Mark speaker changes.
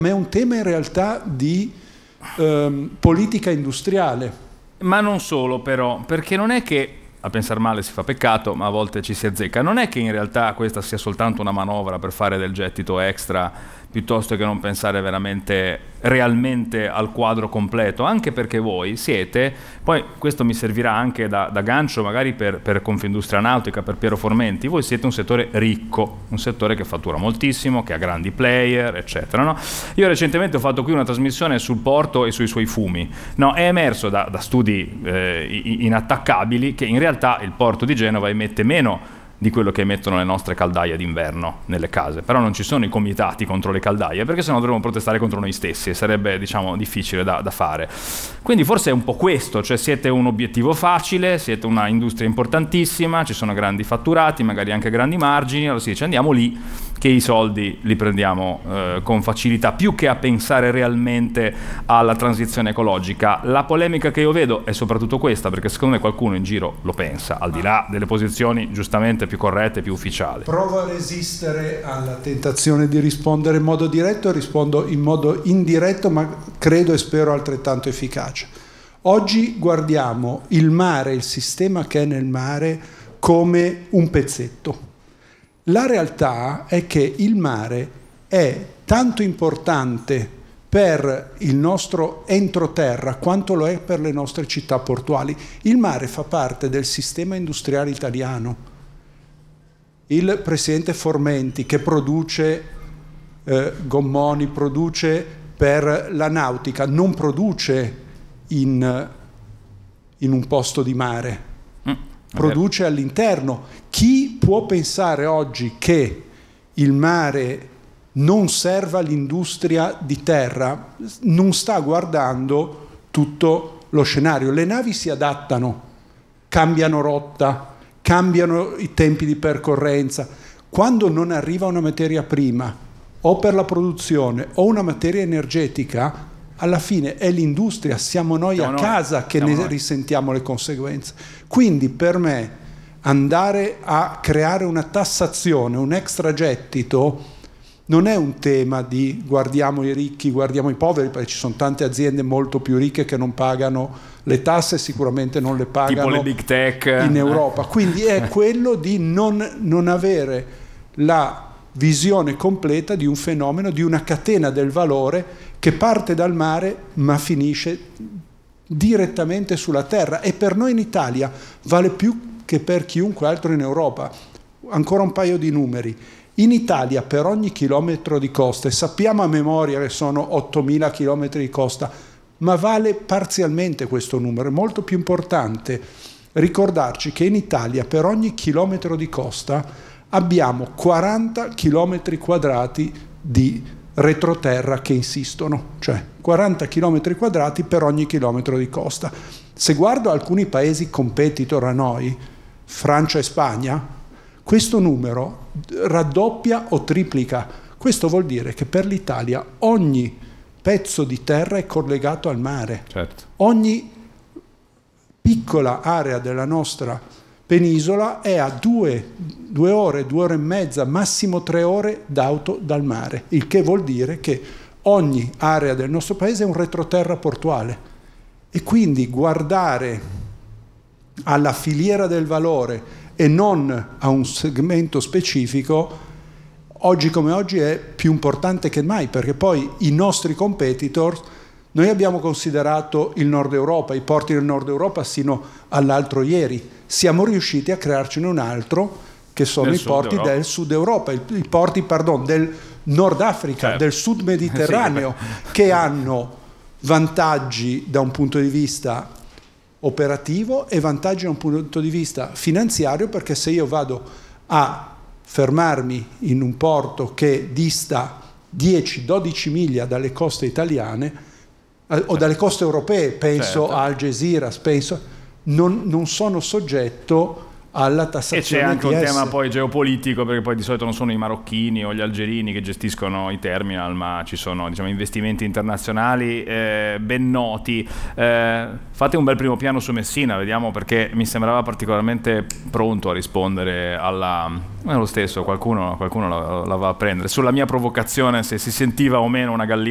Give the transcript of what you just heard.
Speaker 1: Ma è un tema in realtà di politica industriale.
Speaker 2: Ma non solo però, perché non è che a pensare male si fa peccato, ma a volte ci si azzecca. Non è che in realtà questa sia soltanto una manovra per fare del gettito extra, piuttosto che non pensare realmente al quadro completo, anche perché voi siete, poi questo mi servirà anche da gancio magari per Confindustria Nautica, per Piero Formenti, voi siete un settore ricco, un settore che fattura moltissimo, che ha grandi player, eccetera, no? Io recentemente ho fatto qui una trasmissione sul porto e sui suoi fumi, no? È emerso da studi inattaccabili che in realtà il porto di Genova emette meno di quello che emettono le nostre caldaie d'inverno nelle case, però non ci sono i comitati contro le caldaie, perché sennò dovremmo protestare contro noi stessi e sarebbe, diciamo, difficile da fare. Quindi forse è un po' questo, cioè siete un obiettivo facile, siete una industria importantissima, ci sono grandi fatturati, magari anche grandi margini, allora si dice andiamo lì che i soldi li prendiamo con facilità, più che a pensare realmente alla transizione ecologica. La polemica che io vedo è soprattutto questa, perché secondo me qualcuno in giro lo pensa, al di là delle posizioni giustamente più corrette, più ufficiali.
Speaker 1: Provo a resistere alla tentazione di rispondere in modo diretto e rispondo in modo indiretto, ma credo e spero altrettanto efficace. Oggi guardiamo il mare, il sistema che è nel mare, come un pezzetto. La realtà è che il mare è tanto importante per il nostro entroterra quanto lo è per le nostre città portuali. Il mare fa parte del sistema industriale italiano. Il presidente Formenti, che produce gommoni, produce per la nautica, non produce in un posto di mare, produce all'interno. Chi può pensare oggi che il mare non serva all'industria di terra non sta guardando tutto lo scenario. Le navi si adattano, cambiano rotta, cambiano i tempi di percorrenza. Quando non arriva una materia prima o per la produzione o una materia energetica, alla fine è l'industria, siamo noi a casa che ne risentiamo le conseguenze. Quindi per me andare a creare una tassazione, un extragettito, non è un tema di guardiamo i ricchi, guardiamo i poveri, perché ci sono tante aziende molto più ricche che non pagano le tasse, sicuramente non le pagano
Speaker 2: tipo le big tech
Speaker 1: in Europa. Quindi è quello di non avere la visione completa di un fenomeno, di una catena del valore che parte dal mare ma finisce direttamente sulla terra, e per noi in Italia vale più che per chiunque altro in Europa. Ancora un paio di numeri. In Italia per ogni chilometro di costa, e sappiamo a memoria che sono 8.000 chilometri di costa, ma vale parzialmente questo numero. È molto più importante ricordarci che in Italia per ogni chilometro di costa abbiamo 40 chilometri quadrati di retroterra che insistono, cioè 40 chilometri quadrati per ogni chilometro di costa. Se guardo alcuni paesi competitor a noi, Francia e Spagna, questo numero raddoppia o triplica. Questo vuol dire che per l'Italia ogni pezzo di terra è collegato al mare.
Speaker 2: Certo.
Speaker 1: Ogni piccola area della nostra penisola è a 2 ore, 2 ore e mezza, massimo 3 ore d'auto dal mare, il che vuol dire che ogni area del nostro paese è un retroterra portuale, e quindi guardare alla filiera del valore e non a un segmento specifico oggi come oggi è più importante che mai, perché poi i nostri competitor, noi abbiamo considerato il Nord Europa, i porti del Nord Europa sino all'altro ieri, siamo riusciti a crearcene un altro che sono i porti del Sud Europa, i porti del Nord Africa, del Sud Mediterraneo, che hanno vantaggi da un punto di vista operativo e vantaggi da un punto di vista finanziario, perché se io vado a fermarmi in un porto che dista 10-12 miglia dalle coste italiane o dalle coste europee, penso a Algeciras, non sono soggetto alla tassazione.
Speaker 2: E c'è anche un
Speaker 1: ETS.
Speaker 2: tema poi geopolitico, perché poi di solito non sono i marocchini o gli algerini che gestiscono i terminal, ma ci sono, diciamo, investimenti internazionali ben noti. Fate un bel primo piano su Messina, vediamo, perché mi sembrava particolarmente pronto a rispondere lo stesso, qualcuno la va a prendere. Sulla mia provocazione, se si sentiva o meno una gallina